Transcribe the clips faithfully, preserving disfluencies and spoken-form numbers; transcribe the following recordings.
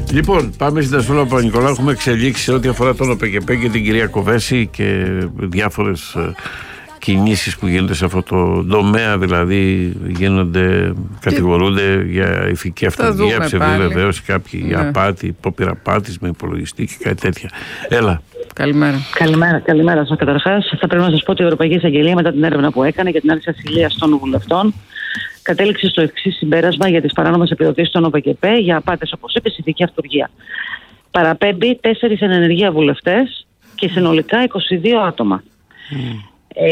Λοιπόν, πάμε στην Αστρόλα Παπα-Νικολάου. Έχουμε εξελίξει σε ό,τι αφορά τον ΟΠΕΚΕΠΕ και την κυρία Κοβέση και διάφορες κινήσεις που γίνονται σε αυτό το τομέα. Δηλαδή, γίνονται, κατηγορούνται για ηθική αυτοργία, ψευδή βεβαίωση, κάποιοι ναι. απάτη, υπόπειρα απάτης με υπολογιστή και κάτι τέτοια. Έλα. Καλημέρα. Καλημέρα, καλημέρα σας. Καταρχάς, θα πρέπει να σας πω ότι η Ευρωπαϊκή Εισαγγελία, μετά την έρευνα που έκανε για την άρση ασυλίας των βουλευτών, κατέληξε στο εξής συμπέρασμα για τις παράνομες επιδοτήσεις των ΟΠΕΚΕΠΕ για απάτες, όπως είπε, ηθική αυτοργία. Παραπέμπει τέσσερις εν ενεργεία βουλευτές και συνολικά είκοσι δύο άτομα. Mm.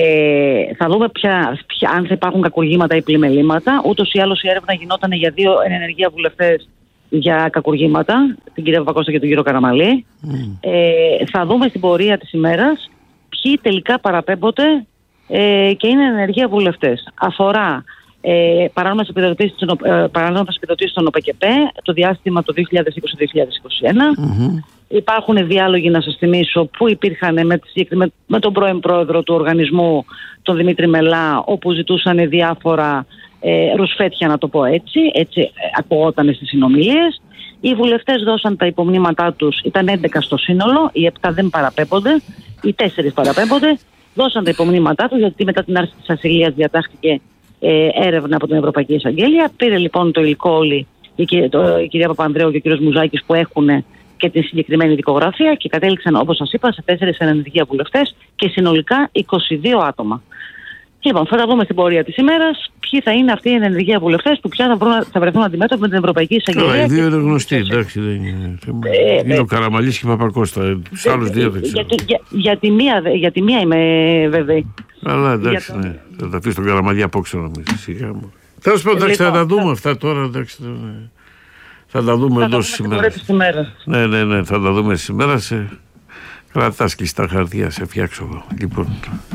Ε, θα δούμε ποια, ποια, αν θα υπάρχουν κακουργήματα ή πλημελήματα. Ούτως ή άλλως η έρευνα γινόταν για δύο εν ενεργεία βουλευτές για κακουργήματα, την κυρία Παπακώστα και τον κύριο Καραμαλή. Mm. Ε, θα δούμε στην πορεία της ημέρας ποιοι τελικά παραπέμπονται ε, και είναι εν ενεργεία βουλευτές. Αφορά ε, παράνομες επιδοτήσεις των ΟΠΕΚΕΠΕ το διάστημα το δύο χιλιάδες είκοσι με δύο χιλιάδες είκοσι ένα. Mm-hmm. Υπάρχουν διάλογοι, να σας θυμίσω, που υπήρχαν με, με, με τον πρώην πρόεδρο του οργανισμού, τον Δημήτρη Μελά, όπου ζητούσαν διάφορα ε, ρουσφέτια, να το πω έτσι, έτσι ε, ακουγόταν στις συνομιλίες. Οι βουλευτές δώσαν τα υπομνήματά τους, ήταν έντεκα στο σύνολο, οι επτά δεν παραπέμπονται, οι τέσσερις παραπέμπονται, δώσαν τα υπομνήματά τους, γιατί μετά την άρση της ασυλίας διατάχθηκε ε, έρευνα από την Ευρωπαϊκή Εισαγγέλια. Πήρε λοιπόν το υλικό όλη η, το, η κυρία Παπανδρέου και ο κύριος Μουζάκης που έχουν και τη συγκεκριμένη δικογραφία και κατέληξαν, όπως σας είπα, σε τέσσερις εν ενεργεία βουλευτές και συνολικά είκοσι δύο άτομα. Λοιπόν, θα τα δούμε στην πορεία της ημέρας ποιοι θα είναι αυτοί οι εν ενεργεία βουλευτές που πια θα, βρουν, θα βρεθούν αντιμέτωποι με την Ευρωπαϊκή Εισαγγελία. Καλά, οι δύο είναι γνωστοί, εντάξει, δεν είναι. Ε, είναι ε, ο Καραμαλής και η Παπακώστα. Τους ε, άλλους δύο δεν ξέρω. Για, για, για, τη μία, για τη μία είμαι βέβαιη. Αλλά εντάξει, το... ναι. Θα τα αφήσει τον Καραμαλή απόξω νομίζω. Τέλος πάντων, εντάξει, θα τα δούμε αυτά τώρα, εντάξει. Θα τα δούμε εντός της ημέρας. Ναι, ναι, ναι, θα τα δούμε σήμερα. Σε... Κρατάς κλειστά χαρτιά, σε φτιάξω εγώ. Λοιπόν,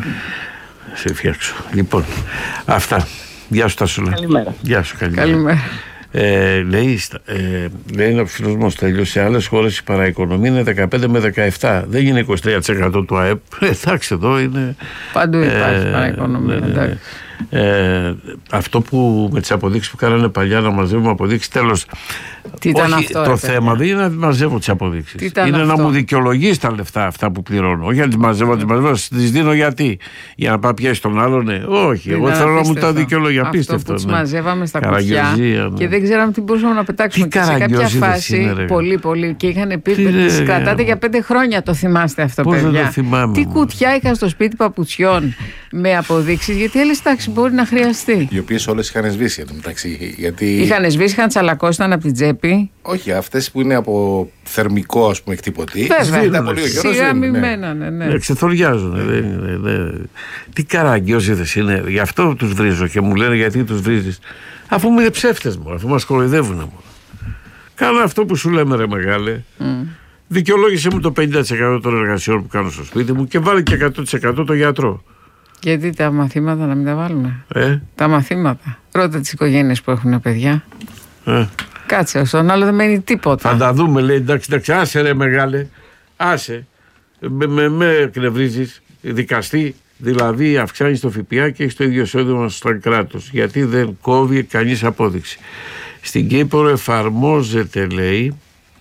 σε φτιάξω. Λοιπόν, αυτά. Γεια σου Τάσουλα. Καλημέρα. Γεια σου, καλημέρα. Καλημέρα. Ε, λέει, ε, λέει ένα φίλος μου Στέλιος, σε άλλες χώρες η παραοικονομία είναι δεκαπέντε με δεκαεπτά. Δεν είναι είκοσι τρία τοις εκατό του ΑΕΠ. Εντάξει, εδώ είναι. Παντού υπάρχει ε, παραοικονομία. Ναι, ναι. Ε, αυτό που με τις αποδείξεις που κάνανε παλιά να μαζεύουμε αποδείξεις, τέλος. Τι ήταν όχι, αυτό, το ρε, θέμα δεν είναι να μαζεύω τις αποδείξεις. Είναι αυτό? Να μου δικαιολογείς τα λεφτά αυτά που πληρώνω. Όχι να τις μαζεύω, να τις μαζεύω, τις δίνω γιατί. Για να πάει πιάσει τον άλλον, ναι. Όχι, είναι εγώ θέλω να μου τα δικαιολογεί. Αυτό που τις ναι. μαζεύαμε στα κουτιά ναι. και δεν ξέραμε τι μπορούσαμε να πετάξουμε. Τι και σε κάποια φάση, είναι, πολύ, πολύ. Και είχαν πει ότι τις κρατάτε για πέντε χρόνια. Το θυμάστε αυτό, πώς παιδιά? το θυμάμαι, τι κουτιά είχα στο σπίτι παπουτσιών με αποδείξεις, γιατί έλεγε εντάξει, μπορεί να χρειαστεί. Οι οποίες όλες είχαν σβήσει εδώ μεταξύ. Γιατί... Είχαν σβήσει, είχαν τσαλακώσει, ήταν από την τσέπη. Όχι, αυτές που είναι από θερμικό, ας πούμε, εκτυπωτή. Βέβαια, σιγά μημένα, ναι, ναι. Ξεθοριάζουν. Ναι, ναι. Τι καραγκιόζιδες είναι. Γι' αυτό τους βρίζω και μου λένε γιατί τους βρίζεις. Αφού μου είναι ψεύτες μου, αφού μας κοροϊδεύουν μου. Κάνε αυτό που σου λέμε, ρε μεγάλε. Mm. Δικαιολόγησε μου το πενήντα τοις εκατό των εργασιών που κάνω στο σπίτι μου και βάλει και εκατό τοις εκατό το γιατρό. Γιατί τα μαθήματα να μην τα βάλουμε. Ε? Τα μαθήματα. Ρώτα τις οικογένειες που έχουν παιδιά. Ε. Κάτσε, στον άλλο δεν μένει τίποτα. Θα τα δούμε, λέει, εντάξει, εντάξει, άσε ρε μεγάλε. Άσε. Με, με, με εκνευρίζεις. Δικαστή, δηλαδή αυξάνεις το ΦΠΑ και έχεις το ίδιο εισόδημα στο κράτος. Γιατί δεν κόβει κανείς απόδειξη. Στην Κύπρο εφαρμόζεται, λέει,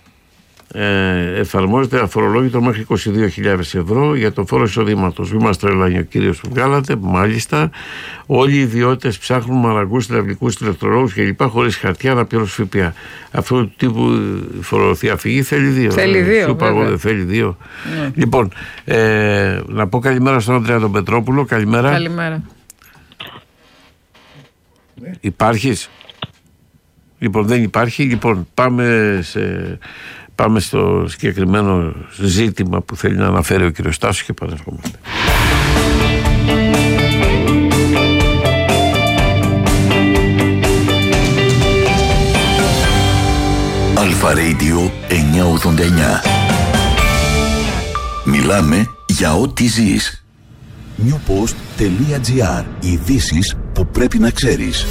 Ε, εφαρμόζεται αφορολόγητο μέχρι είκοσι δύο χιλιάδες ευρώ για το φόρο εισοδήματος. Μη μας τρελάνει ο κύριος που βγάλατε, μάλιστα. Όλοι οι ιδιώτες ψάχνουν μαραγκούς, τηλεοπτικούς, ηλεκτρολόγους κλπ. Χωρίς χαρτιά να πληρώσουν ΦΠΑ. Αυτό του τύπου φοροδιαφυγή θέλει δύο. Θέλει δύο. Σου παγώ, δεν θέλει δύο. Ναι. Λοιπόν, ε, να πω καλημέρα στον Αντρέα τον Πετρόπουλο. Καλημέρα. Καλημέρα. Υπάρχεις? Λοιπόν, δεν υπάρχει. Λοιπόν, πάμε σε. Πάμε στο συγκεκριμένο ζήτημα που θέλει να αναφέρει ο κύριος Τάσος και πανερχόμαστε. Αλφα Radio εννιακόσια ογδόντα εννιά. Μιλάμε για ό,τι ζεις. newpost τελεία gr. Ειδήσεις που πρέπει να ξέρεις.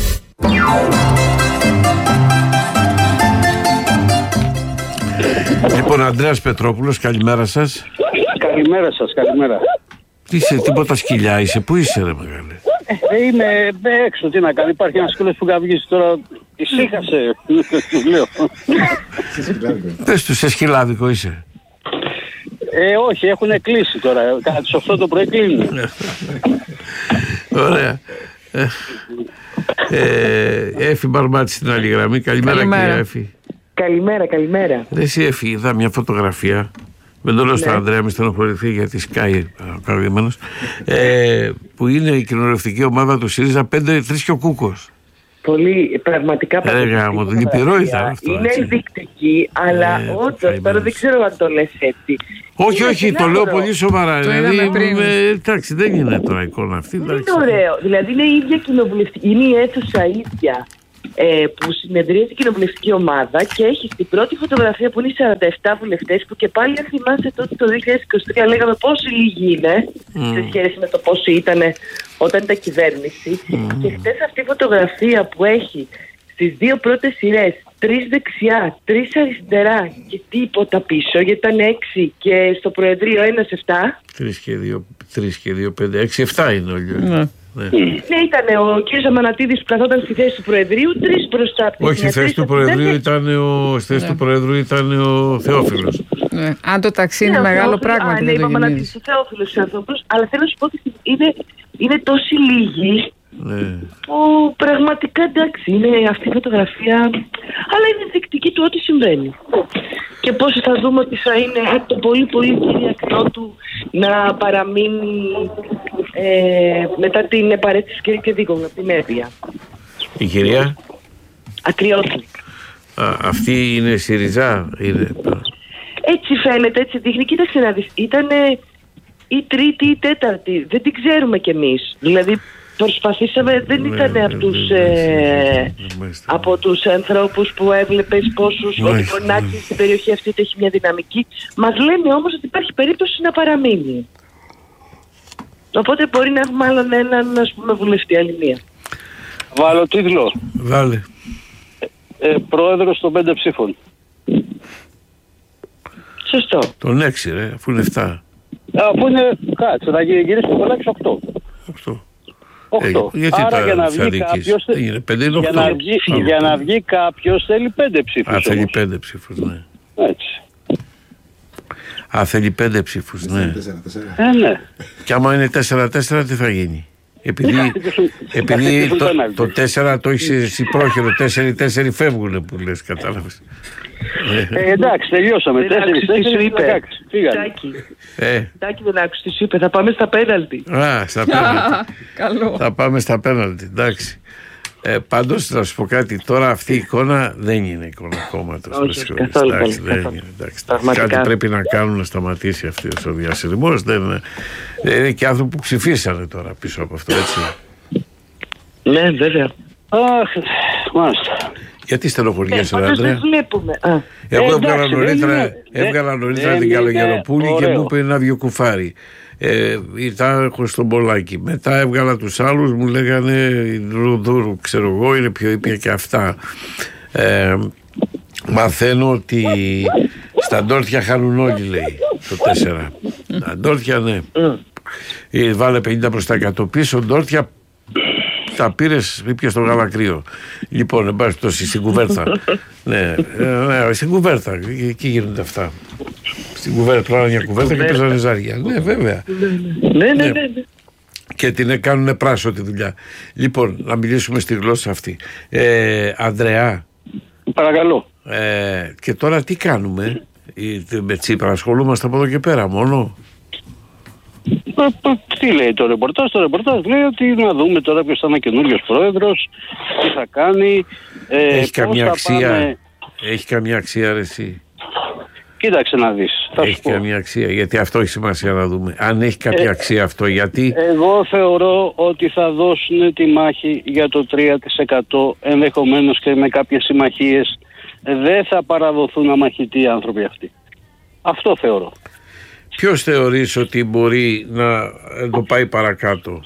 Λοιπόν, Ανδρέας Πετρόπουλος, καλημέρα σας. Καλημέρα σας, καλημέρα. Τι είσαι, τίποτα σκυλιά είσαι, πού είσαι ρε μεγάλε? Ε, είμαι έξω, τι να κάνω, υπάρχει ένας σκύλος που καβγίζει τώρα, Ησύχασε, του λέω. Πες του, σε σκυλάδικο είσαι. Ε, όχι, έχουν κλείσει τώρα. Κατά τις οκτώ το πρωί κλείνουν. Ωραία. Ε, ε, Έφη Μπαρμπάτη στην άλλη γραμμή. Καλημέρα, Καλημέρα. κυρία Έφη. Καλημέρα, καλημέρα. Ρε εσύ Έφη, είδα μια φωτογραφία. Δεν το λέω στον Ανδρέα, μη στενοχωρηθεί γιατί σκάει ο καρδιωμένος. Ε, που είναι η κοινοβουλευτική ομάδα του ΣΥΡΙΖΑ πέντε τρεις και ο Κούκος. Πολύ πραγματικά Ε, γάμο, το λυπηρό ήταν αυτό, είναι έτσι. ενδεικτική, αλλά Ε, όντως καημένος. τώρα δεν ξέρω αν το λες έτσι. Όχι, Είναι όχι, το λέω στενάχωρο. πολύ σοβαρά. Το Δηλαδή, είδαμε πριν. με, εντάξει, δεν είναι τώρα εικόνα αυτή. Δεν εντάξει. είναι ωραίο. Δηλαδή είναι η ίδια κοινοβουλευτική, είναι η αίθουσα ίδια ε, που συνεδρίασε η κοινοβουλευτική ομάδα και έχει στην πρώτη φωτογραφία που είναι οι σαράντα επτά βουλευτές που και πάλι αν θυμάστε τότε το δύο χιλιάδες είκοσι τρία λέγαμε πόσοι λίγοι είναι σε σχέση με το πόσοι ήταν όταν ήταν κυβέρνηση. Και χτες αυτή η φωτογραφία που έχει στις δύο πρώτες σειρές τρεις δεξιά, τρεις αριστερά και τίποτα πίσω γιατί ήταν έξι και στο Προεδρείο ένας εφτά. Τρεις και δύο, τρεις και δύο, πέντε, έξι, εφτά είναι όλοι. Ναι. Ναι. Ναι, ήταν ο κ. Αμανατίδης που καθόταν στη θέση του Προεδρείου, τρεις μπροστά από τη Όχι, η μία, θέση τρεις του από την Προεδρείου άλλη. ήταν ο, στη θέση του Προεδρείου ήταν ο Θεόφιλος. Ναι. Αν το ταξί είναι Ναι, ο μεγάλο Θεόφιλος- πράγμα Α, και ναι, δεν το είπαμε να γεμίζεις. ο Θεόφιλος ο άνθρωπος, αλλά θέλω να σου πω ότι είναι, είναι τόσοι λίγοι Ναι. που πραγματικά εντάξει, είναι αυτή η φωτογραφία, αλλά είναι ενδεικτική του ό,τι συμβαίνει. Και πώς θα δούμε ότι θα είναι αν το πολύ πολύ κυρία Κρότου να παραμείνει ε, μετά την επαρέτηση και, και δίκο από την Εύβοια. Η κυρία, Ακριότου. α, αυτή είναι ΣΥΡΙΖΑ, είναι. Έτσι φαίνεται, έτσι δείχνει. Κοίταξε να δεις, ήταν η τρίτη ή η τέταρτη. Δεν την ξέρουμε κι εμείς. Δηλαδή προσπαθήσαμε, δεν Ναι, ήταν ναι, από τους, ναι, ναι, ε, ναι, μάλιστα. από τους ανθρώπους που έβλεπες πόσους, ότι Μάλιστα, μπορεί να ναι. έρθει στην περιοχή αυτή ότι έχει μια δυναμική. Μας λένε όμως ότι υπάρχει περίπτωση να παραμείνει. Οπότε μπορεί να έχουμε άλλον έναν, ας πούμε, βουλευτή, άλλη μία. Βάλω τίτλο. Βάλε. Ε, πρόεδρος των πέντε ψήφων. Σωστό. Τον έξι ρε, αφού είναι εφτά. Αφού είναι, κάτσε, να γυ- γυρίσει το κολλάκι οκτώ. Αυτό. οκτώ. Ε, γιατί Άρα τα για να βγει διαδικείς? κάποιος, θε- Είναι πέντε, είναι για οκτώ. να βγει, Άλλο. για να βγει κάποιος θέλει πέντε ψήφους. Α, θέλει όμως. πέντε ψήφους, ναι. Έτσι. Α, θέλει πέντε ψήφους, ναι. Ε, ναι. Και άμα είναι τέσσερα τέσσερα, τι θα γίνει? Επειδή, επειδή χτυπήσουν το, πέναλτι. το τέσσερα το έχεις εσύ πρόχειρο, τέσσερα τέσσερα φεύγουνε που λες, κατάλαβες. Ε, εντάξει, τελειώσαμε. Δεν Τέσσερις, άκουσες τι σου τέσσερις, είπε. εντάξει, φύγανε. Τάκη, Ε, Τάκη δεν άκουσες τι σου είπε. Θα πάμε στα πέναλτι. α, στα πέναλτι. Καλό. Θα πάμε στα πέναλτι, εντάξει. Ε, πάντως να σου πω κάτι, τώρα αυτή η εικόνα δεν είναι εικόνα κόμματος. Όχι, με συγχωρείς. καθόλου, Εντάξει, καθόλου. δεν είναι, εντάξει. Πραγματικά. Κάτι πρέπει να κάνουν να σταματήσει αυτός ο διασυρμός. Δεν είναι, δεν είναι και άνθρωποι που ψηφίσανε τώρα πίσω από αυτό, έτσι. Ναι, βέβαια. Αχ, μάλιστα. Γιατί στενοχωριέσαι, Ε, ρε πάντως Ανδρέα? δεν βλέπουμε. Α, Εγώ Ε, έβγαλα εντάξει, νωρίτερα, δεν είναι- έβγαλα δεν- νωρίτερα δεν την είναι Καλογεροπούλη και ωραίο. μου είπε ένα βιοκουφάρι. Ε, ήταν στον Πολάκη. Μετά έβγαλα τους άλλους, μου λέγανε Δούρου, ξέρω εγώ, είναι πιο ήπια και αυτά. Ε, μαθαίνω ότι στα ντόρτια χάνουν όλοι, λέει, το τέσσερα. Τα ντόρτια, ναι. Ε, βάλε πενήντα προς τα εκατό πίσω, ντόρτια τα πήρες, ήπια στο γαλακρίο. Λοιπόν, εν πάση πτώση, στην κουβέρτα. ναι, ε, ναι, στην κουβέρτα. Εκεί γίνονται αυτά. Στην κουβέρτα, τώρα μια κουβέρτα και παίζανε ζάρια. Ναι, βέβαια. ναι, ναι, Ναι. ναι, ναι. Και την κάνουν πράσο τη δουλειά. Λοιπόν, να μιλήσουμε στη γλώσσα αυτή. Ε, Ανδρεά, Παρακαλώ. ε, και τώρα τι κάνουμε? Ε, με Τσίπρα ασχολούμαστε από εδώ και πέρα μόνο. Ε, ε, Τι λέει το ρεπορτάζ? Το ρεπορτάζ λέει ότι να δούμε τώρα ποιος θα είναι καινούριος πρόεδρος, τι θα κάνει. Ε, Έχει πώς καμιά θα αξία? πάμε. Έχει καμιά αξία, ρε εσύ? Κοίταξε να δεις. Θα Έχει σου πω. καμιά αξία? Γιατί αυτό έχει σημασία να δούμε. Αν έχει κάποια Ε, αξία αυτό, γιατί. Εγώ θεωρώ ότι θα δώσουν τη μάχη για το τρία τοις εκατό, ενδεχομένως και με κάποιες συμμαχίες. Δεν θα παραδοθούν αμαχητοί οι άνθρωποι αυτοί. Αυτό θεωρώ. Ποιος θεωρείς ότι μπορεί να το πάει παρακάτω?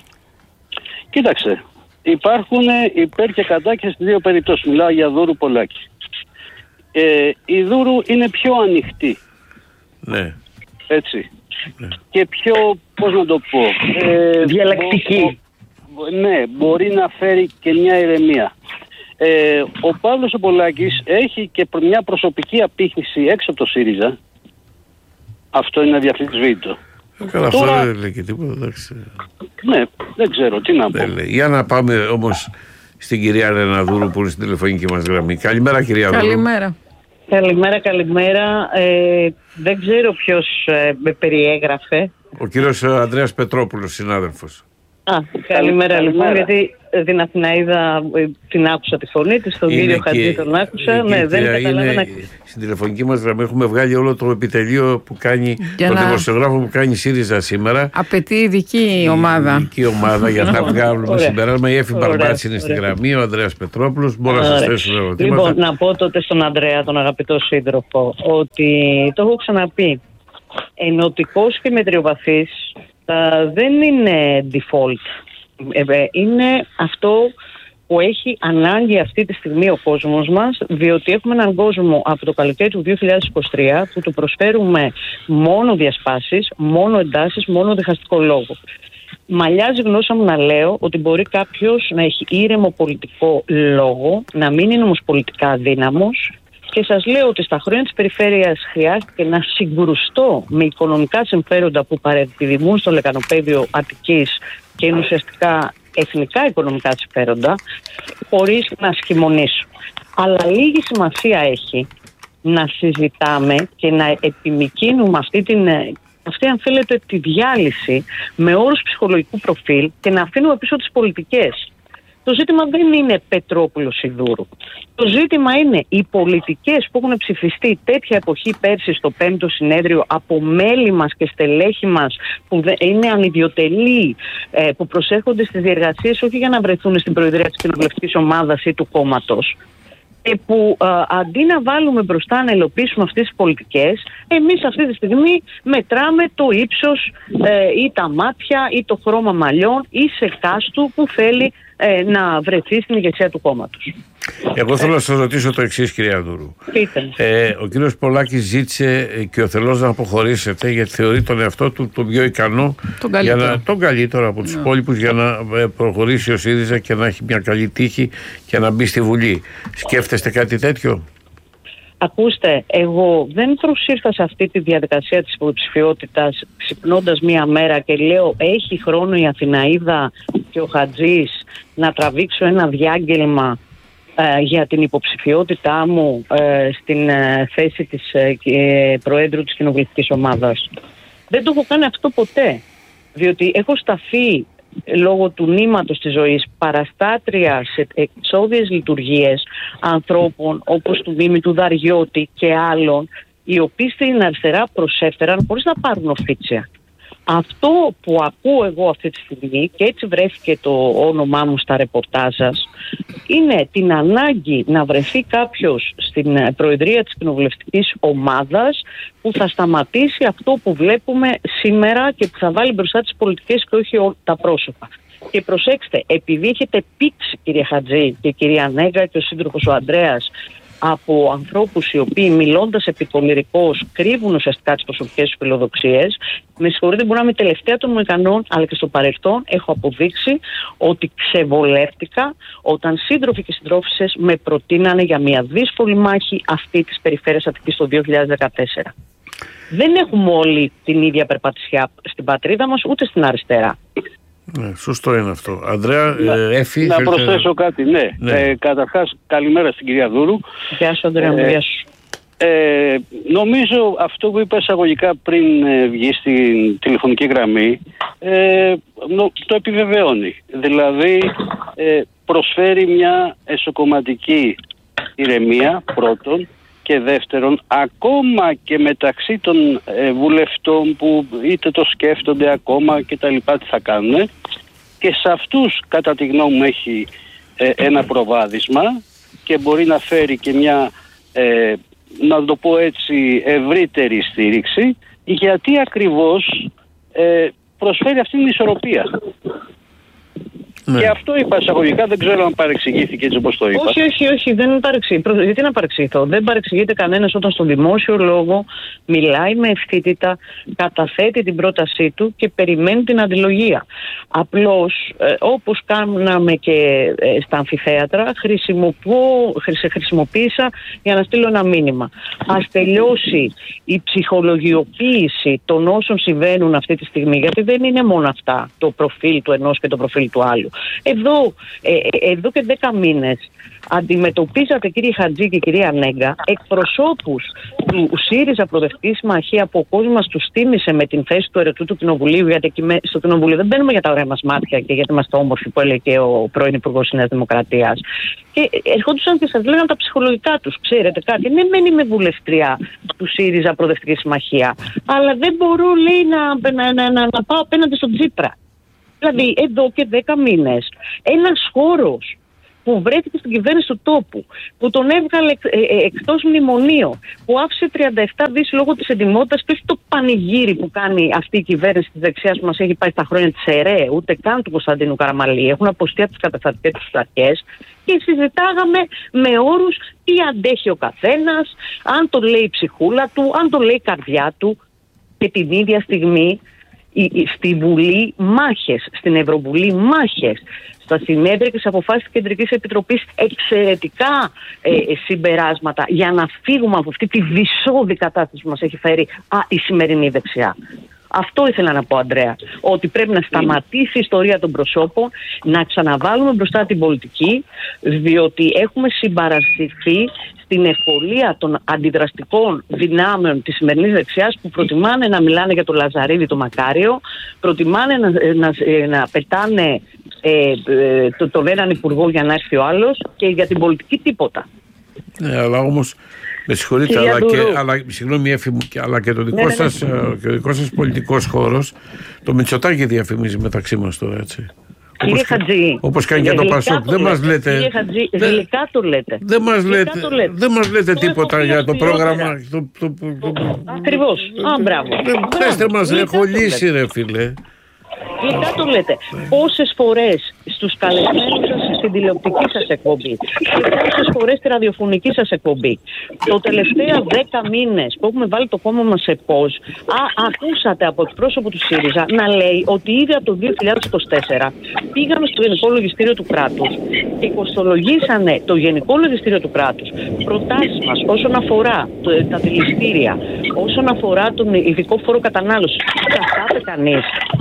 Κοίταξε, υπάρχουν υπέρ και κατά και στις δύο περιπτώσεις. Μιλάω για Δούρου Πολάκη. Ε, η Δούρου είναι πιο ανοιχτή, Ναι. έτσι. Και πιο, πώς να το πω... Ε, Διαλλακτική. μπο- μπο- ναι, μπορεί να φέρει και μια ηρεμία. Ε, ο Παύλος ο Πολάκης έχει και μια προσωπική απήχηση έξω από το ΣΥΡΙΖΑ. Αυτό είναι αδιαφυσβήτητο. Καλά, αυτό τώρα... δεν λέει και τίποτα, εντάξει. Ναι, δεν ξέρω τι να πω. Για να πάμε όμως στην κυρία Ρεναδούρου που είναι στην τηλεφωνική μας γραμμή. Καλημέρα, κυρία Δούρου. Καλημέρα. Καλημέρα, καλημέρα. Ε, δεν ξέρω ποιος ε, με περιέγραφε. Ο κύριος Ανδρέας Πετρόπουλος, συνάδελφος. Α, καλημέρα, λοιπόν, γιατί την Αθηναίδα την άκουσα τη φωνή της, τον κύριο Χατζή τον άκουσα. Ναι, δεν καταλάβαινα. Στην τηλεφωνική μας γραμμή έχουμε βγάλει όλο το επιτελείο που κάνει, το να... δημοσιογράφο που κάνει ΣΥΡΙΖΑ σήμερα. Απαιτεί ειδική ομάδα. Ειδική ομάδα για να βγάλουμε συμπεράσμα. Η Εφη Μπαρμπάτση είναι στη γραμμή, ο Ανδρέας Πετρόπουλος. Μπορώ να σας θέσω ερωτήματα. Λοιπόν, να πω τότε στον Ανδρέα, τον αγαπητό σύντροφο, ότι το έχω ξαναπεί. Ενωτικός και μετριοπαθής Uh, δεν είναι default. Ε, είναι αυτό που έχει ανάγκη αυτή τη στιγμή ο κόσμος μας, διότι έχουμε έναν κόσμο από το καλοκαίρι του δύο χιλιάδες είκοσι τρία που του προσφέρουμε μόνο διασπάσεις, μόνο εντάσεις, μόνο διχαστικό λόγο. Μαλλιάζει γνώσα μου να λέω ότι μπορεί κάποιος να έχει ήρεμο πολιτικό λόγο, να μην είναι όμως πολιτικά αδύναμος. Και σας λέω ότι στα χρόνια της περιφέρειας χρειάστηκε να συγκρουστώ με οικονομικά συμφέροντα που παρεπιδημούν στο λεκανοπέδιο Αττικής και είναι ουσιαστικά εθνικά οικονομικά συμφέροντα, χωρίς να σχημονήσω. Αλλά λίγη σημασία έχει να συζητάμε και να επιμικρύνουμε αυτή την, αυτή, αν θέλετε, τη διάλυση με όρους ψυχολογικού προφίλ και να αφήνουμε πίσω τις πολιτικές. Το ζήτημα δεν είναι Πετρόπουλος Ιδούρου. Το ζήτημα είναι οι πολιτικές που έχουν ψηφιστεί τέτοια εποχή πέρσι στο πέμπτο συνέδριο από μέλη μας και στελέχη μας που είναι ανιδιοτελεί, που προσέρχονται στις διεργασίες όχι για να βρεθούν στην προεδρία της κοινοβουλευτικής ομάδας ή του κόμματος, και που α, αντί να βάλουμε μπροστά να ελοπίσουμε αυτές τις πολιτικές, εμείς αυτή τη στιγμή μετράμε το ύψος ε, ή τα μάτια ή το χρώμα μαλλιών ή σε κάστου που θέλει ε, να βρεθεί στην ηγεσία του κόμματος. Εγώ θέλω να σας ρωτήσω το εξής, κυρία Δούρου. Ε, ο κύριος Πολάκης ζήτησε και ο θελός να αποχωρήσετε γιατί θεωρεί τον εαυτό του τον πιο ικανό, τον καλύτερο, για να, τον καλύτερο από τους yeah. υπόλοιπους για να προχωρήσει ο ΣΥΡΙΖΑ και να έχει μια καλή τύχη και να μπει στη Βουλή. Σκέφτεστε κάτι τέτοιο? Ακούστε, εγώ δεν προσήρθα σε αυτή τη διαδικασία της υποψηφιότητας ξυπνώντας μία μέρα και λέω έχει χρόνο η Αθηναίδα και ο Χατζής να τραβήξω ένα διάγγελμα ε, για την υποψηφιότητά μου ε, στην ε, θέση της ε, Προέδρου της Κοινοβουλευτικής Ομάδας. Δεν το έχω κάνει αυτό ποτέ, διότι έχω σταθεί λόγω του νήματος της ζωής παραστάτρια σε εξώδιες λειτουργίες ανθρώπων όπως του Δήμη του Δαριώτη και άλλων, οι οποίοι στην αριστερά προσέφεραν χωρίς να πάρουν οφίτσια. Αυτό που ακούω εγώ αυτή τη στιγμή, και έτσι βρέθηκε το όνομά μου στα ρεπορτάζ σας, είναι την ανάγκη να βρεθεί κάποιος στην προεδρία της κοινοβουλευτικής ομάδας που θα σταματήσει αυτό που βλέπουμε σήμερα και που θα βάλει μπροστά τις πολιτικές και όχι τα πρόσωπα. Και προσέξτε, επειδή έχετε πήξει, κυρία Χατζή και κυρία Νέγκα και ο σύντροφος ο Ανδρέας, από ανθρώπους οι οποίοι μιλώντας επιπολυρικώς κρύβουν ουσιαστικά τις προσωπικές τους φιλοδοξίες, με συγχωρείτε, μπορεί να είμαι τελευταία των Μοϊκανών, αλλά και στο παρελθόν έχω αποδείξει ότι ξεβολεύτηκα όταν σύντροφοι και συντρόφισσες με προτείνανε για μια δύσκολη μάχη αυτή της περιφέρειας Αττικής το δύο χιλιάδες δεκατέσσερα. Δεν έχουμε όλοι την ίδια περπατησιά στην πατρίδα μας, ούτε στην αριστερά. Ναι, σωστό είναι αυτό. Ανδρέα, να, ε, Εφη, να θέλετε... προσθέσω κάτι, ναι. ναι. Ε, καταρχάς, καλημέρα στην κυρία Δούρου. Γεια σου, Ανδρέα, ε, γεια σου. Ε, νομίζω αυτό που είπα εισαγωγικά πριν ε, βγει στην τηλεφωνική γραμμή ε, νο, το επιβεβαιώνει. Δηλαδή ε, προσφέρει μια εσωκομματική ηρεμία πρώτον, και δεύτερον, ακόμα και μεταξύ των ε, βουλευτών που είτε το σκέφτονται ακόμα και τα λοιπά τι θα κάνουν, και σε αυτούς κατά τη γνώμη μου έχει ε, ένα προβάδισμα και μπορεί να φέρει και μια, ε, να το πω έτσι, ευρύτερη στήριξη, γιατί ακριβώς ε, προσφέρει αυτή την ισορροπία. Ναι. Και αυτό είπα εισαγωγικά, δεν ξέρω αν παρεξηγήθηκε έτσι όπως το είπα. Όχι, όχι, όχι, δεν παρεξηγείται. Γιατί να παρεξηγηθώ? Δεν παρεξηγείται κανένας όταν στο δημόσιο λόγο μιλάει με ευθύτητα, καταθέτει την πρότασή του και περιμένει την αντιλογία. Απλώς, ε, όπως κάναμε και ε, στα αμφιθέατρα, χρησιμοποίησα για να στείλω ένα μήνυμα. Ας τελειώσει η ψυχολογιοποίηση των όσων συμβαίνουν αυτή τη στιγμή, γιατί δεν είναι μόνο αυτά, το προφίλ του ενός και το προφίλ του άλλου. Εδώ, ε, εδώ και δέκα μήνες αντιμετωπίζατε, κύριε Χατζή και κυρία Νέγκα, εκπροσώπους του ΣΥΡΙΖΑ Προοδευτική Συμμαχία που ο κόσμος τους τίμησε με την θέση του ερετού του Κοινοβουλίου, γιατί εκεί στο Κοινοβουλίο δεν μπαίνουμε για τα ωραία μας μάτια και γιατί είμαστε όμορφοι, που έλεγε και ο πρώην Υπουργός της Νέας Δημοκρατίας. Και ερχόντουσαν και σας λέγανε τα ψυχολογικά τους. Ξέρετε κάτι, ναι, μεν είμαι βουλευτριά του ΣΥΡΙΖΑ Προοδευτική Συμμαχία, αλλά δεν μπορώ, λέει, να, να, να, να, να πάω απέναντι στον Τσίπρα. Δηλαδή, εδώ και δέκα μήνες, ένας χώρος που βρέθηκε στην κυβέρνηση του τόπου, που τον έβγαλε ε, ε, εκτός μνημονίου, που άφησε τριάντα επτά δις λόγω της εντιμότητας και όχι το πανηγύρι που κάνει αυτή η κυβέρνηση της δεξιάς που μας έχει πάει στα χρόνια της ΕΡΕ, ούτε καν του Κωνσταντίνου Καραμαλή. Έχουν αποστεί από τις καταστατικές τους αρχές και συζητάγαμε με όρους τι αντέχει ο καθένας, αν το λέει η ψυχούλα του, αν το λέει η καρδιά του. Και την ίδια στιγμή στη Βουλή μάχες, στην Ευρωβουλή μάχες, στα συνέδρια και στις αποφάσεις της Κεντρικής Επιτροπής εξαιρετικά ε, συμπεράσματα για να φύγουμε από αυτή τη δυσόδη κατάσταση που μας έχει φέρει α, η σημερινή δεξιά. Αυτό ήθελα να πω, Ανδρέα, ότι πρέπει να σταματήσει η ιστορία των προσώπων, να ξαναβάλουμε μπροστά την πολιτική, διότι έχουμε συμπαρασυρθεί στην ευκολία των αντιδραστικών δυνάμεων της σημερινής δεξιάς που προτιμάνε να μιλάνε για το Λαζαρίδη το Μακάριο, προτιμάνε να, να, να πετάνε ε, ε, το, τον έναν υπουργό για να έρθει ο άλλος και για την πολιτική τίποτα. Ναι, αλλά όμως με συγχωρείτε, αλλά και, αλλά, συγγνώμη, Έφη μου, αλλά και το δικό, ναι, ναι, σας, ναι. Και ο δικός σας πολιτικός χώρος, το Μητσοτάκη διαφημίζει μεταξύ μας τώρα, έτσι. Κύριε όπως, Χατζή, όπως κάνει και το Πασόκ. Δεν μας λέτε. Κύριε Χατζή, γλυκά το λέτε. Δεν μας λέτε, δεν μας λέτε το τίποτα για το πρόγραμμα. Το, το, το, το, Ακριβώς. Α, μπράβο. Πέστε μας, έχω λύσει, ρε φίλε. Γλυκά το λέτε. Πόσες φορές στους καλεσμένους σας στην τηλεοπτική σας εκπομπή και πόσες φορές στη ραδιοφωνική σας εκπομπή το τελευταία δέκα μήνες που έχουμε βάλει το κόμμα μας σε πώς, α, ακούσατε από εκπρόσωπο του ΣΥΡΙΖΑ να λέει ότι ήδη από το δύο χιλιάδες είκοσι τέσσερα πήγαμε στο Γενικό Λογιστήριο του Κράτους και κοστολογήσανε το Γενικό Λογιστήριο του Κράτους προτάσεις μας όσον αφορά το, τα δηληστήρια, όσον αφορά τον ειδικό φόρο κατανάλωσης. Καθάτε κανείς?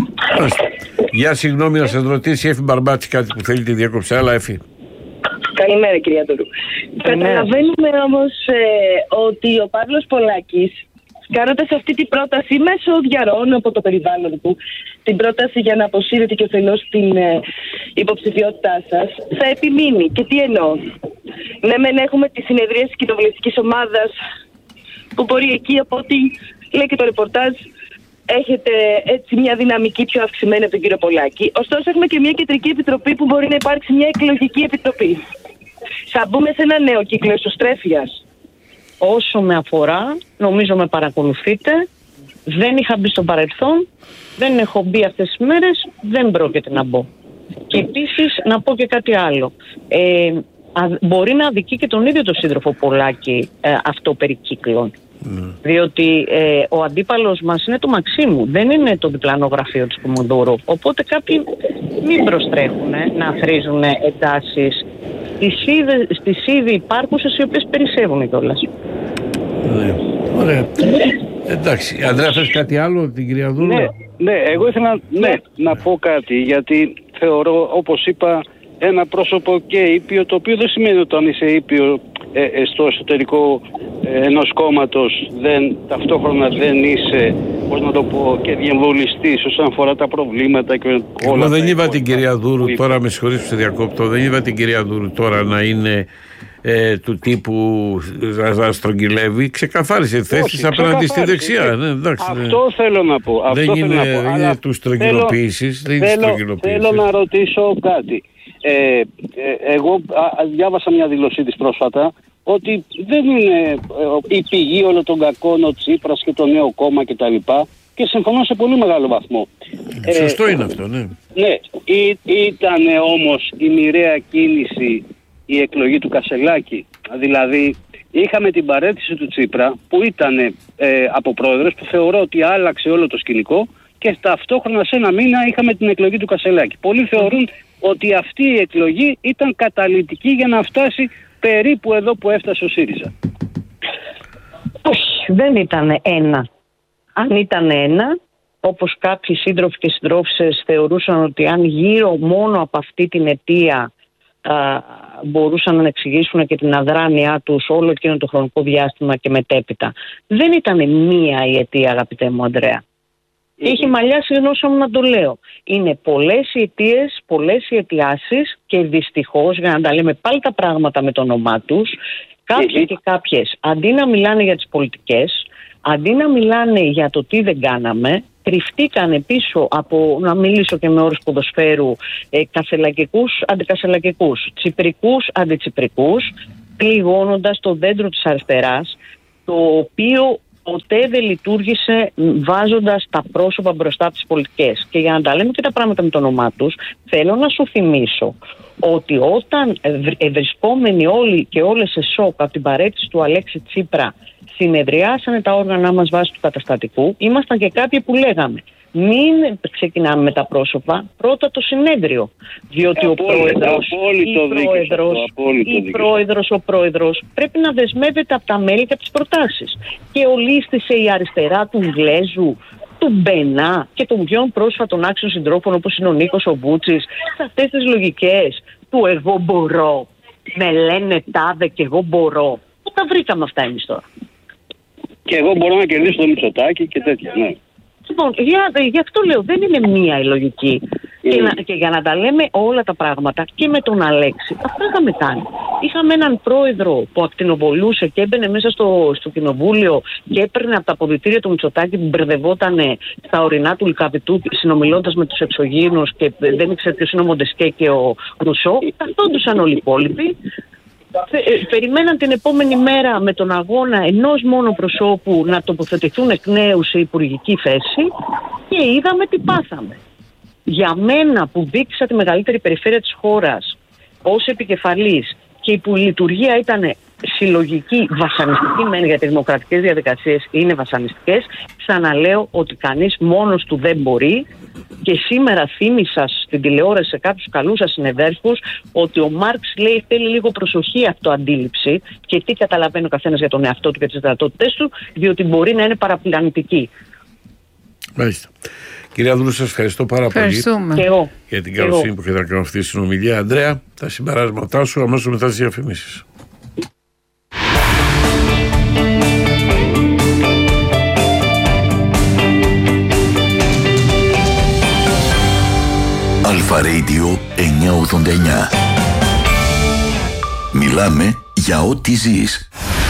Γεια, συγγνώμη να σας ρωτήσει η Έφη Μπαρμπάτση κάτι που θέλει τη διακόψη. Άλλα, Έφη. Καλημέρα, κυρία Τουρού. Καταλαβαίνουμε όμως ε, ότι ο Παύλος Πολάκης, κάνοντας αυτή την πρόταση μέσω διαρροών από το περιβάλλον του, την πρόταση για να αποσύρετε και ωφελώς την ε, υποψηφιότητά σας, θα επιμείνει. Και τι εννοώ? Ναι, μεν έχουμε τη συνεδρία της κοινοβουλευτικής ομάδας που μπορεί εκεί, από ό,τι λέει και το ρεπορτάζ, έχετε έτσι μια δυναμική πιο αυξημένη από τον κύριο Πολάκη. Ωστόσο έχουμε και μια κεντρική επιτροπή που μπορεί να υπάρξει μια εκλογική επιτροπή. Θα μπούμε σε ένα νέο κύκλο εσωστρέφειας. Όσο με αφορά, νομίζω με παρακολουθείτε, δεν είχα μπει στο παρελθόν, δεν έχω μπει αυτές τις μέρες, δεν πρόκειται να μπω. Και επίσης να πω και κάτι άλλο. Ε, α, μπορεί να αδικεί και τον ίδιο τον σύντροφο Πολάκη ε, αυτό περί κύκλων. Mm. Διότι ε, ο αντίπαλος μας είναι το Μαξίμου, δεν είναι το διπλανό γραφείο της Κομοδούρου. Οπότε κάποιοι μην προστρέχουν να θρίζουν εντάσεις στις ήδη υπάρχουσες, οι οποίες περισσεύουν κιόλας. Ναι, ωραία. Εντάξει, Ανδρέα, θες κάτι άλλο την κυρία Δούλου? Ναι, ναι, εγώ ήθελα ναι, να πω κάτι, γιατί θεωρώ, όπως είπα, ένα πρόσωπο και ήπιο, το οποίο δεν σημαίνει ότι αν είσαι ήπιο ε, ε, στο εσωτερικό ε, ενός κόμματος δεν, ταυτόχρονα δεν είσαι, πώς να το πω, και διεμβολιστής όσον αφορά τα προβλήματα και όλα. Εγώ δεν είπα την κυρία Δούρου τώρα, με συγχωρείς που σε διακόπτω, δεν είπα την κυρία Δούρου τώρα να είναι ε, του τύπου να στρογγυλεύει. Ξεκαθάρισε θέσεις απέναντι στη δεξιά. Ναι, εντάξει, αυτό ναι. θέλω να πω. Αυτό δεν είναι, θέλω να πω. είναι του στρογγυλοποίησης. Θέλω, θέλω, θέλω να ρωτήσω κάτι. Ε, ε, εγώ α, διάβασα μια δήλωσή της πρόσφατα ότι δεν είναι ε, η πηγή όλων των κακών ο Τσίπρας και το νέο κόμμα κτλ. και συμφωνώ σε πολύ μεγάλο βαθμό. Σωστό ε, είναι αυτό, ναι. Ναι, ή, ήταν όμως η μοιραία κίνηση η εκλογή του Κασελάκη. Δηλαδή είχαμε την παρέτηση του Τσίπρα που ήταν ε, από πρόεδρος, που θεωρώ ότι άλλαξε όλο το σκηνικό, και ταυτόχρονα σε ένα μήνα είχαμε την εκλογή του Κασελάκη. Πολλοί θεωρούν ότι αυτή η εκλογή ήταν καταλυτική για να φτάσει περίπου εδώ που έφτασε ο ΣΥΡΙΖΑ. Όχι, δεν ήταν ένα. Αν ήταν ένα, όπως κάποιοι σύντροφοι και συντρόφισσες θεωρούσαν ότι αν γύρω μόνο από αυτή την αιτία α, μπορούσαν να εξηγήσουν και την αδράνειά τους όλο εκείνο το χρονικό διάστημα και μετέπειτα. Δεν ήταν μία η αιτία, αγαπητέ μου Ανδρέα. Mm-hmm. Έχει μαλλιάσει όσο να το λέω. Είναι πολλές οι αιτίες, πολλές οι αιτιάσεις, και δυστυχώς, για να τα λέμε πάλι τα πράγματα με το όνομά τους, κάποιοι mm-hmm. και κάποιες αντί να μιλάνε για τις πολιτικές, αντί να μιλάνε για το τι δεν κάναμε, κρυφτήκανε πίσω από, να μιλήσω και με όρους ποδοσφαίρου, ε, κασελακικούς αντικασελακικούς, τσιπρικούς αντιτσιπρικούς, πληγώνοντας το δέντρο της αριστεράς, το οποίο ποτέ δεν λειτουργήσε βάζοντας τα πρόσωπα μπροστά από τις πολιτικές. Και για να τα λέμε και τα πράγματα με το όνομά τους, θέλω να σου θυμίσω ότι όταν βρισκόμενοι όλοι και όλες σε σοκ από την παρέτηση του Αλέξη Τσίπρα συνεδριάσανε τα όργανα μας βάσει του καταστατικού, ήμασταν και κάποιοι που λέγαμε μην ξεκινάμε με τα πρόσωπα, πρώτα το συνέδριο. Διότι ο πρόεδρος, η πρόεδρος, η πρόεδρος, ο πρόεδρος πρέπει να δεσμεύεται από τα μέλη και από τις προτάσεις. Και ολίσθησε η αριστερά του Γλέζου, του Μπενά και των πιο πρόσφατων άξιων συντρόφων όπως είναι ο Νίκος ο Μπούτσης, σε αυτές τις λογικές του εγώ μπορώ, με λένε τάδε και εγώ μπορώ. Πού τα βρήκαμε αυτά εμείς τώρα? Και εγώ μπορώ να κερδίσω το Μητσοτάκη και τέτοια, ναι. Λοιπόν, για, γι' αυτό λέω, δεν είναι μία η λογική. Mm. Και, να, και για να τα λέμε όλα τα πράγματα και με τον Αλέξη, αυτό είχαμε κάνει. Είχαμε έναν πρόεδρο που ακτινοβολούσε και έμπαινε μέσα στο, στο κοινοβούλιο και έπαιρνε από τα αποδυτήρια του Μητσοτάκη που μπερδευόταν στα ορεινά του Λυκαβητού συνομιλώντας με τους εξωγήινους και δεν ήξερε ποιος είναι ο Μοντεσκέ και ο Ρουσό. Καθόντουσαν όλοι οι υπόλοιποι. Περιμέναν την επόμενη μέρα με τον αγώνα ενός μόνο προσώπου να τοποθετηθούν εκ νέου σε υπουργική θέση και είδαμε τι πάθαμε. Για μένα που δείξα τη μεγαλύτερη περιφέρεια της χώρας ως επικεφαλής και η που η λειτουργία ήταν συλλογική, βασανιστική μεν, γιατί οι δημοκρατικές διαδικασίες είναι βασανιστικές, ξαναλέω ότι κανείς μόνος του δεν μπορεί. Και σήμερα θύμισα στην τηλεόραση σε κάποιους καλούς σας συνεδέρφους ότι ο Μάρξ λέει θέλει λίγο προσοχή αυτοαντίληψη και τι καταλαβαίνει ο καθένας για τον εαυτό του και τις δυνατότητες του, διότι μπορεί να είναι παραπλανητική. Μάλιστα. Κυρία Δούλου, σας ευχαριστώ πάρα πολύ για την καλοσύνη που έχετε να κάνω αυτή τη συνομιλία. Ανδρέα, τα συμπεράσματά σου αμέσως μετά τις διαφημίσεις. Αλφα Radio εννιακόσια ογδόντα εννιά. Μιλάμε για ό,τι ζεις.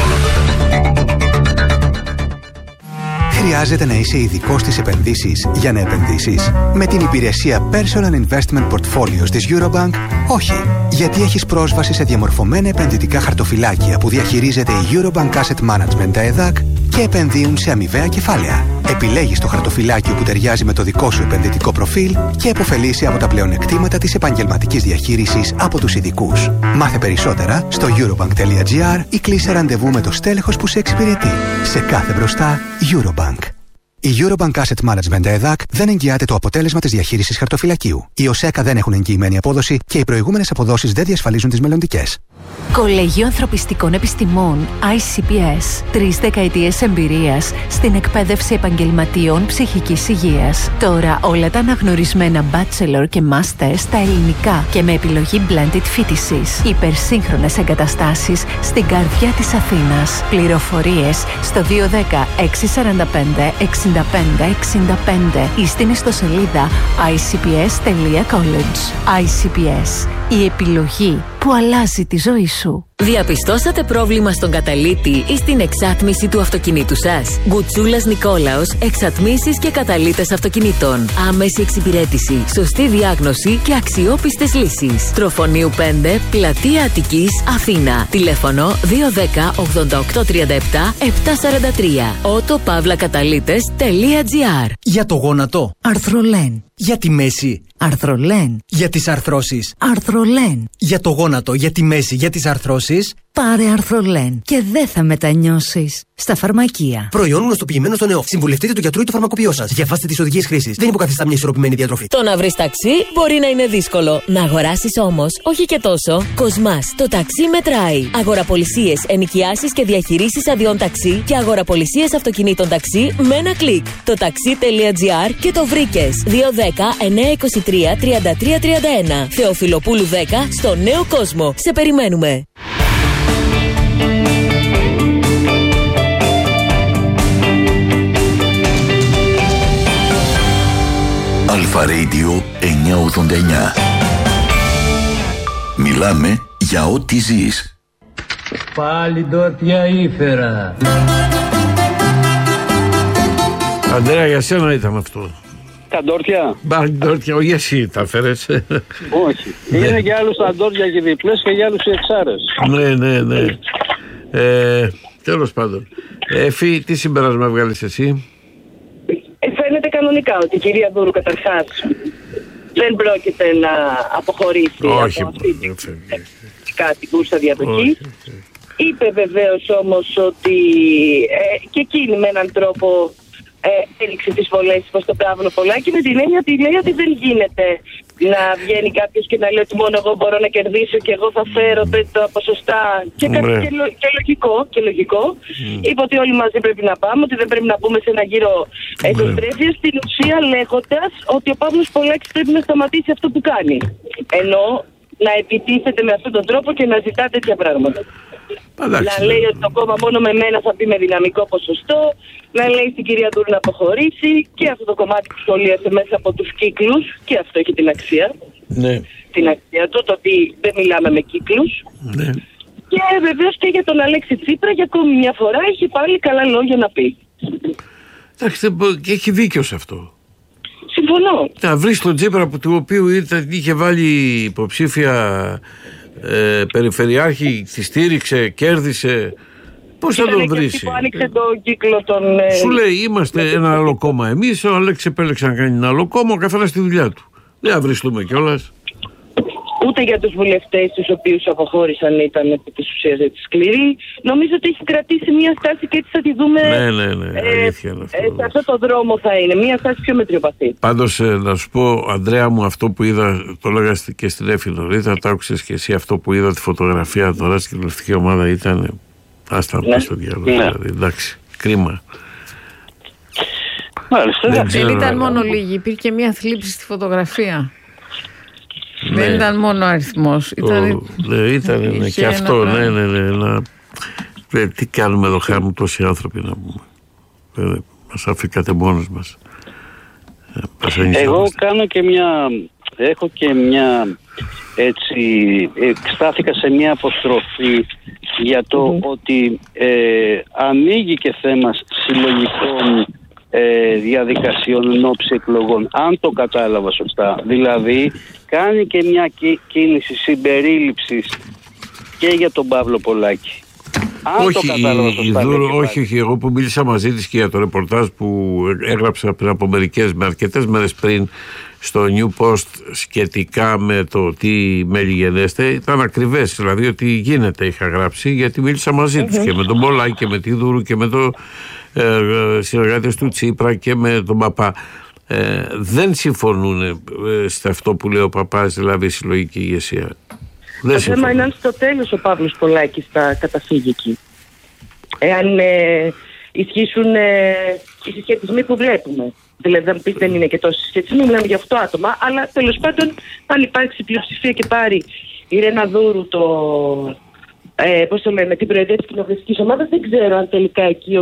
Χρειάζεται να είσαι ειδικός στις επενδύσεις για να επενδύσεις? Με την υπηρεσία Personal Investment Portfolios της Eurobank, όχι. Γιατί έχεις πρόσβαση σε διαμορφωμένα επενδυτικά χαρτοφυλάκια που διαχειρίζεται η Eurobank Asset Management ΕΔΑΚ και επενδύουν σε αμοιβαία κεφάλαια. Επιλέγεις το χαρτοφυλάκιο που ταιριάζει με το δικό σου επενδυτικό προφίλ και επωφελείσαι από τα πλεονεκτήματα της επαγγελματικής διαχείρισης από τους ειδικούς. Μάθε περισσότερα στο eurobank.gr ή κλείσε ραντεβού με το στέλεχος που σε εξυπηρετεί. Σε κάθε μπροστά, Eurobank. Η Eurobank Asset Management ΕΔΑΚ δεν εγγυάται το αποτέλεσμα της διαχείρισης χαρτοφυλακίου. Οι ΟΣΕΚΑ δεν έχουν εγγυημένη απόδοση και οι προηγούμενες αποδόσεις δεν διασφαλίζουν τις μελλοντικές. Κολέγιο Ανθρωπιστικών Επιστημών άι σι πι ες. Τρεις δεκαετίες εμπειρίας στην εκπαίδευση επαγγελματιών ψυχικής υγείας. Τώρα όλα τα αναγνωρισμένα bachelor και master στα ελληνικά και με επιλογή blended φοιτησης. Υπερσύγχρονες εγκαταστάσεις στην καρδιά της Αθήνας. Πληροφορίες στο δύο ένα μηδέν έξι τέσσερα πέντε εξήντα πέντε εξήντα πέντε ή στην ιστοσελίδα άι σι πι ες τελεία college. άι σι πι ες. Η επιλογή που αλλάζει τη ζωή σου. Διαπιστώσατε πρόβλημα στον καταλύτη ή στην εξάτμιση του αυτοκινήτου σας? Γκουτσούλας Νικόλαος, εξατμίσεις και καταλύτες αυτοκινήτων. Άμεση εξυπηρέτηση, σωστή διάγνωση και αξιόπιστες λύσεις. Τροφονίου πέντε, Πλατεία Αττικής, Αθήνα. Τηλέφωνο δύο ένα μηδέν ογδόντα οκτώ τριάντα επτά επτακόσια σαράντα τρία. ότο παύλα καταλύτες τελεία τζι άρ. Για το γόνατο, Αρθρολέν. Για τη μέση, Αρθρολέν. για τις αρθρώσεις, Αρθρολέν. για το γόνατο, για τη μέση, για τις αρθρώσεις. Πάρε Αρθρολέν και δεν θα μετανιώσεις. Στα φαρμακεία. Προϊόν γνωστοποιημένο στο ΝΕΟΦ. Συμβουλευτείτε το γιατρό ή το φαρμακοποιό σας. Διαβάστε τις οδηγίες χρήσης. Δεν υποκαθιστά μια ισορροπημένη διατροφή. Το να βρεις ταξί μπορεί να είναι δύσκολο. Να αγοράσεις όμως, όχι και τόσο. Κοσμάς, το ταξί μετράει. Αγοραπολισίες, ενοικιάσεις και διαχειρήσεις αδειών ταξί και αγοραπολισίες αυτοκινήτων ταξί με ένα κλικ. Το ταξί τελεία τζι άρ και το βρήκες. δύο ένα μηδέν εννιά είκοσι τρία τριάντα τρία τριάντα ένα. Θεοφιλοπούλου δέκα στο Νέο Κόσμο. Σε περιμένουμε. Αλφα Radio εννιακόσια ογδόντα εννιά. Μιλάμε για ό,τι ζεις. Πάλι ντόπια ήφερα. Ανδρέα, για σένα ήταν αυτό. Τα ντόρτια. Μπα, ντόρτια, όχι εσύ τα φέρες. Όχι. Είναι και άλλους τα ντόρτια και διπλές και για άλλους οι εξάρες. Ναι, ναι, ναι. Ε, τέλος πάντων. Εφή, τι συμπέρασμα βγάλεις εσύ? Ε, φαίνεται κανονικά ότι η κυρία Δούρου καταρχάς δεν πρόκειται να αποχωρήσει όχι, από αυτή την κάτι κούρσα διαδοχή. Είπε βεβαίως όμως ότι ε, και εκείνη με έναν τρόπο ε, έριξε τις βολές προς το Παύλο Πολάκη, με την έννοια ότι λέει ότι δεν γίνεται να βγαίνει κάποιος και να λέει ότι μόνο εγώ μπορώ να κερδίσω και εγώ θα φέρω τα ποσοστά και, κάτι, και, λο, και λογικό, και λογικό. Mm. Είπε ότι όλοι μαζί πρέπει να πάμε, ότι δεν πρέπει να πούμε σε ένα γύρο εσωστρέφεια, mm. στην ουσία λέγοντας ότι ο Παύλος Πολάκης πρέπει να σταματήσει αυτό που κάνει. Ενώ να επιτίθεται με αυτόν τον τρόπο και να ζητά τέτοια πράγματα. Παντάξει, να λέει ότι το κόμμα μόνο με μένα θα πει με δυναμικό ποσοστό, να λέει στην κυρία Δούρου να αποχωρήσει, και αυτό το κομμάτι που σχολίασε μέσα από τους κύκλους, και αυτό έχει την αξία. Ναι. Την αξία του, το ότι δεν μιλάμε με κύκλους. Ναι. Και βεβαίως και για τον Αλέξη Τσίπρα, για ακόμη μια φορά έχει πάλι καλά λόγια να πει. Εντάξει, και έχει δίκιο σε αυτό. Συμφωνώ. Να βρεις τον Τσίπρα που, του οποίου ήταν, είχε βάλει υποψήφια ε, περιφερειάρχη, τη στήριξε, κέρδισε. Πώς θα τον βρεις? Που άνοιξε το κύκλο των. Σου λέει, είμαστε ένα άλλο κόμμα εμείς. Ο Αλέξης επέλεξε να κάνει ένα άλλο κόμμα, ο καθένας στη δουλειά του. Δεν θα βριστούμε κιόλας. Ούτε για τους βουλευτές τους οποίους αποχώρησαν ήταν επί της ουσίας σκληρή. Νομίζω ότι έχει κρατήσει μια στάση και έτσι θα τη δούμε. Ναι, ναι, ναι. Ε, αλήθεια είναι αυτό. Ε, σε αυτό το δρόμο θα είναι. Μια στάση πιο μετριοπαθή. Πάντως, ε, να σου πω, Ανδρέα μου, αυτό που είδα, το λέγα και στην Έφη νωρίτερα, το άκουσες και εσύ, αυτό που είδα, τη φωτογραφία τώρα στην κοινοβουλευτική ομάδα ήταν. Άστα να πας στο διάλογο. Ναι. Δηλαδή, εντάξει, κρίμα. Μάλιστα. Δεν, δεν ήταν μόνο λίγοι, υπήρχε και μια θλίψη στη φωτογραφία. Ναι. Δεν ήταν μόνο αριθμός. Ήταν, ναι, ήταν ναι, και αυτό, ναι, ναι, ναι. Να, ε, τι κάνουμε εδώ, χάρη μου, τόσοι άνθρωποι να πούμε. Ε, μας αφήκατε μόνος μας. Ε, Εγώ κάνω και μια, έχω και μια, έτσι, στάθηκα σε μια αποστροφή για το mm-hmm. ότι ε, ανοίγει και θέμα συλλογικών ε, διαδικασιών εν ώψη εκλογών, αν το κατάλαβα σωστά. Δηλαδή κάνει και μια κίνηση συμπερίληψης και για τον Παύλο Πολάκη. Αν όχι, το κατάλαβα σωστά. Η, η, όχι, όχι, εγώ που μίλησα μαζί της και για το ρεπορτάζ που έγραψα πριν από μερικές, με αρκετές μέρες πριν στο New Post σχετικά με το τι μέλη γενέστε, ήταν ακριβές, δηλαδή ότι γίνεται είχα γράψει, γιατί μίλησα μαζί mm-hmm. τους και με τον Πολάκη και με τη Δούρου και με το ε, συνεργάτες του Τσίπρα και με τον Παπά. Ε, δεν συμφωνούν ε, σε αυτό που λέει ο Παπάς, δηλαδή η συλλογική ηγεσία. Το θέμα είναι αν στο τέλος ο Παύλος Πολάκης θα καταφύγει εκεί. Εάν ε, ισχύσουν ε, οι συσχετισμοί που βλέπουμε. Δηλαδή δεν πεις δεν είναι και τόσοι συσχετισμοί, μιλάμε για οκτώ άτομα, αλλά τέλος πάντων αν υπάρξει πλειοψηφία και πάρει η Ρένα Δούρου το, ε, πώς το λένε, την προεδρία της κοινοβουλευτικής ομάδας, δεν ξέρω αν τελικά εκεί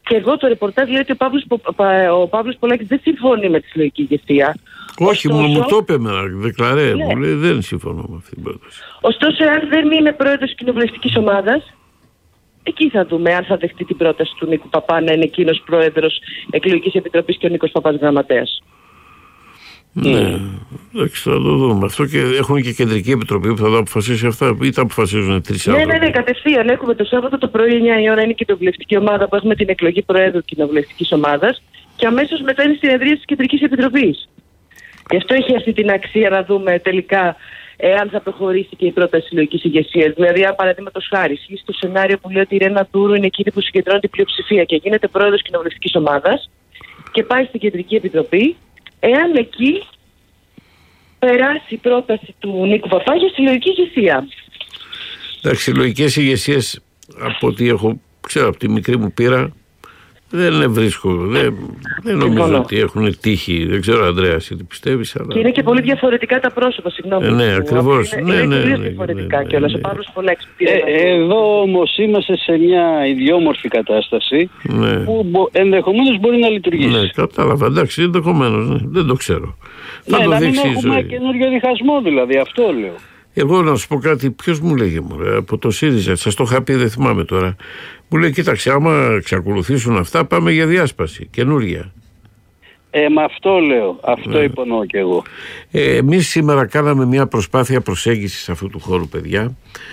Και εδώ το ρεπορτάζ λέει ότι ο Παύλος, ο Παύλος Πολάκης δεν συμφωνεί με τη συλλογική ηγεσία. Όχι, ωστόσο, μου το είπε με δεκλαρέ, ναι. μου λέει δεν συμφωνώ με αυτή την πρόταση. Ωστόσο, αν δεν είναι πρόεδρος κοινοβουλευτικής ομάδας, εκεί θα δούμε αν θα δεχτεί την πρόταση του Νίκου Παπά να είναι εκείνος πρόεδρος εκλογικής επιτροπής και ο Νίκος Παπάς γραμματέας. Ναι, εντάξει, θα το δούμε. Αυτό και έχουν και κεντρική επιτροπή που θα το αποφασίσει αυτά, ή τα αποφασίζουν τρεις Ναι, άνθρωποι. ναι, ναι, κατευθείαν. Έχουμε το Σάββατο το πρωί εννιά η ώρα είναι η κοινοβουλευτική ομάδα που έχουμε την εκλογή προέδρου κοινοβουλευτικής ομάδας και αμέσως μετά είναι η συνεδρία της κεντρικής επιτροπής. Γι' αυτό έχει αυτή την αξία να δούμε τελικά εάν θα προχωρήσει και η πρόταση συλλογικής ηγεσίας. Δηλαδή, αν παραδείγματος χάρη ισχύει στο σενάριο που λέει ότι η Ρένα Τούρου είναι εκείνη που συγκεντρώνει την πλειοψηφία και γίνεται πρόεδρος κοινοβουλευτικής ομάδας και πάει στην κεντρική επιτροπή, εάν εκεί περάσει η πρόταση του Νίκου Παπά για συλλογική ηγεσία. Εντάξει, συλλογικές ηγεσίες από ό,τι έχω, ξέρω από τη μικρή μου πείρα, δεν βρίσκω, δεν, δεν νομίζω Συμφωνώ. ότι έχουν τύχει. Δεν ξέρω, Ανδρέα, εσύ τι πιστεύεις, αλλά... Και είναι και πολύ διαφορετικά τα πρόσωπα, συγγνώμη. Ε, ναι, ακριβώς. Είναι, Ναι, είναι ναι, τελείως ναι, διαφορετικά ναι, ναι, κιόλας. ναι. Ο Παύλος Πολάκης που πήρε. Ε, εδώ όμως είμαστε σε μια ιδιόμορφη κατάσταση Ναι. που μπο, ενδεχομένως μπορεί να λειτουργήσει. Ναι, κατάλαβα. Εντάξει, ενδεχομένως, ναι, δεν το ξέρω. Ναι, Θα το να μην δείξει η έχουμε ζωή. καινούριο διχασμό δηλαδή, αυτό λέω. Εγώ να σου πω κάτι, ποιος μου λέγε μωρέ, από το ΣΥΡΙΖΑ, σας το είχα πει, δεν θυμάμαι τώρα. Μου λέει, κοίταξε, άμα εξακολουθήσουν αυτά, πάμε για διάσπαση, καινούρια. Ε, με αυτό λέω, αυτό Ναι. υπονοώ κι εγώ. Ε, εμείς σήμερα κάναμε μια προσπάθεια προσέγγισης αυτού του χώρου, παιδιά.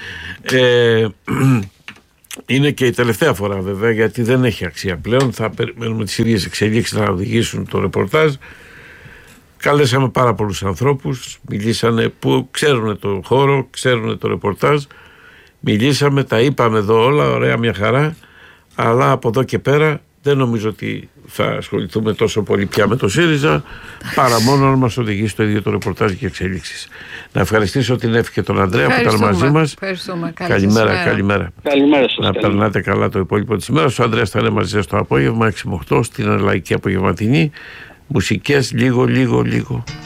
Ε, είναι και η τελευταία φορά βέβαια, γιατί δεν έχει αξία πλέον. Θα περιμένουμε τις ίδιες εξελίξεις να οδηγήσουν το ρεπορτάζ. Καλέσαμε πάρα πολλούς ανθρώπους, μιλήσανε που ξέρουν το χώρο, ξέρουν το ρεπορτάζ. Μιλήσαμε, τα είπαμε εδώ όλα, ωραία, μια χαρά. Αλλά από εδώ και πέρα δεν νομίζω ότι θα ασχοληθούμε τόσο πολύ πια με το ΣΥΡΙΖΑ, παρά μόνο να μας οδηγήσει το ίδιο το ρεπορτάζ και εξελίξεις. Να ευχαριστήσω την Εύη και τον Ανδρέα που ήταν μαζί μας. Ευχαριστούμε. Καλή Καλημέρα, σας καλημέρα. Καλημέρα σας. Να καλημέρα. περνάτε καλά το υπόλοιπο της ημέρας. Ο Ανδρέας θα είναι μαζί σας το απόγευμα έξι με οκτώ στην Λαϊκή Απογευματινή. Μουσικές λίγο, λίγο, λίγο.